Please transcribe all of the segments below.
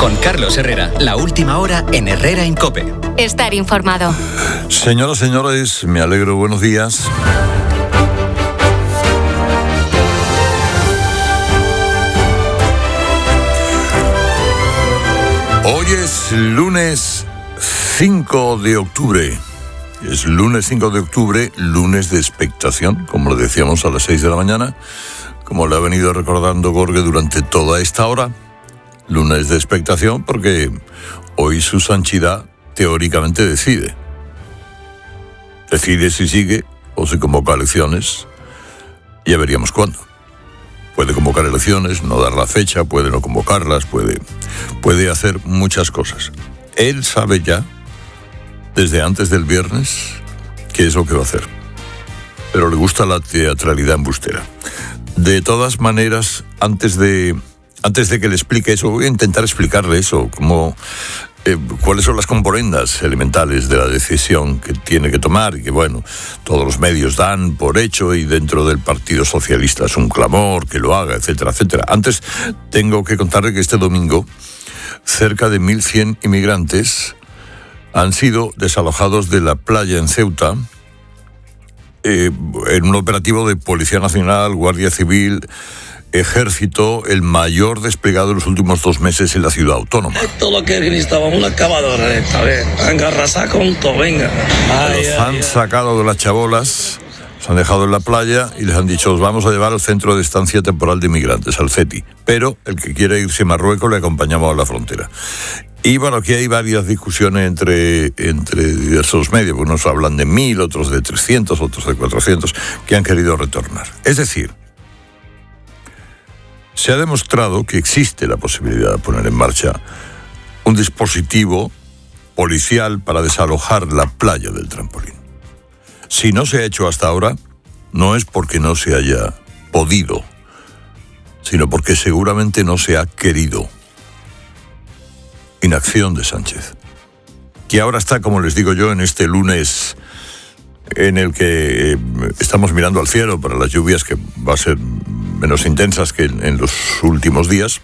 Con Carlos Herrera, la última hora en Herrera en COPE. Estar informado. Señoras, señores, me alegro, buenos días. Hoy es lunes 5 de octubre. Es lunes 5 de octubre, lunes de expectación, como lo decíamos a las 6 de la mañana, como le ha venido recordando Gorge durante toda esta hora. Lunes de expectación porque hoy su santidad teóricamente decide. Decide si sigue o si convoca elecciones. Ya veríamos cuándo. Puede convocar elecciones, no dar la fecha, puede no convocarlas, puede hacer muchas cosas. Él sabe ya, desde antes del viernes, qué es lo que va a hacer. Pero le gusta la teatralidad embustera. De todas maneras, antes de que le explique eso, voy a intentar explicarle eso, cuáles son las componendas elementales de la decisión que tiene que tomar y que, bueno, todos los medios dan por hecho y dentro del Partido Socialista es un clamor que lo haga, etcétera, etcétera. Antes tengo que contarle que este domingo cerca de 1.100 inmigrantes han sido desalojados de la playa en Ceuta en un operativo de Policía Nacional, Guardia Civil, Ejército, el mayor desplegado en los últimos 2 meses en la ciudad autónoma. Esto es lo que necesitaba, una excavadora esta vez. Venga, arrasar con todo, venga. Los han sacado de las chabolas, se han dejado en la playa y les han dicho, os vamos a llevar al Centro de Estancia Temporal de Inmigrantes, al CETI. Pero el que quiera irse a Marruecos le acompañamos a la frontera. Y bueno, aquí hay varias discusiones entre diversos medios. Unos hablan de 1.000, otros de 300, otros de 400, que han querido retornar. Es decir, se ha demostrado que existe la posibilidad de poner en marcha un dispositivo policial para desalojar la playa del Trampolín. Si no se ha hecho hasta ahora, no es porque no se haya podido, sino porque seguramente no se ha querido. Inacción de Sánchez, que ahora está, como les digo yo, en este lunes en el que estamos mirando al cielo para las lluvias, que va a ser menos intensas que en los últimos días.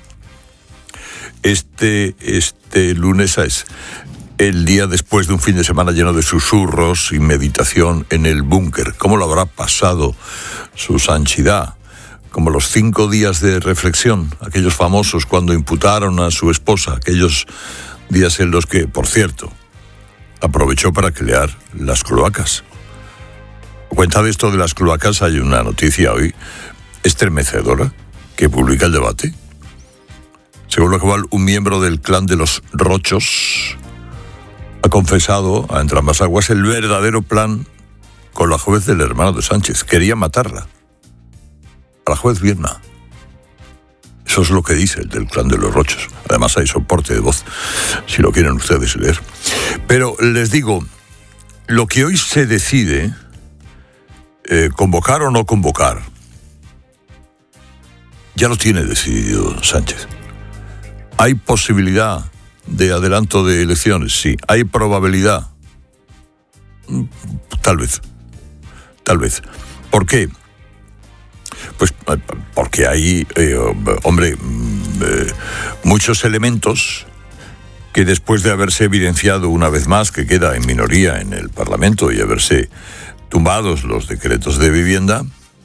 Este lunes es el día después de un fin de semana lleno de susurros y meditación en el búnker. ¿Cómo lo habrá pasado su santidad? Como los 5 días de reflexión, aquellos famosos cuando imputaron a su esposa, aquellos días en los que, por cierto, aprovechó para crear las cloacas. A cuenta de esto de las cloacas hay una noticia hoy estremecedora que publica El Debate, según lo cual un miembro del clan de los Rochos ha confesado a entrambas aguas el verdadero plan con la juez del hermano de Sánchez. Quería matarla, a la juez Vierna. Eso es lo que dice el del clan de los Rochos. Además hay soporte de voz, si lo quieren ustedes leer. Pero les digo, lo que hoy se decide, convocar o no convocar, ya lo tiene decidido Sánchez. ¿Hay posibilidad de adelanto de elecciones? Sí. ¿Hay probabilidad? Tal vez. ¿Por qué? Pues porque hay, muchos elementos que después de haberse evidenciado una vez más que queda en minoría en el Parlamento y haberse tumbados los decretos de vivienda,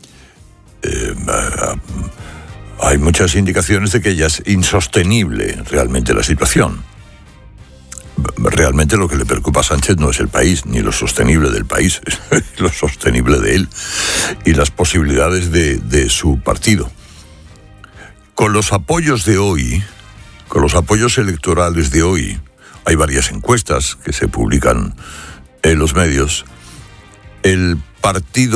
hay muchas indicaciones de que ya es insostenible realmente la situación. Realmente lo que le preocupa a Sánchez no es el país, ni lo sostenible del país, es lo sostenible de él y las posibilidades de su partido. Con los apoyos de hoy, con los apoyos electorales de hoy, hay varias encuestas que se publican en los medios, el partido